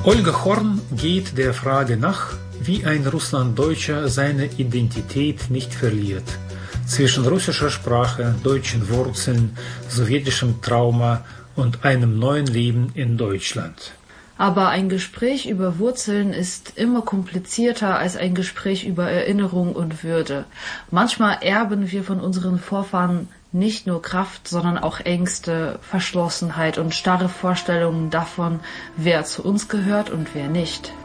Olga Horn geht der Frage nach, wie ein Russlanddeutscher seine Identität nicht verliert. Zwischen russischer Sprache, deutschen Wurzeln, sowjetischem Trauma und einem neuen Leben in Deutschland. Aber ein Gespräch über Wurzeln ist immer komplizierter als ein Gespräch über Erinnerung und Würde. Manchmal erben wir von unseren Vorfahren nicht nur Kraft, sondern auch Ängste, Verschlossenheit und starre Vorstellungen davon, wer zu uns gehört und wer nicht.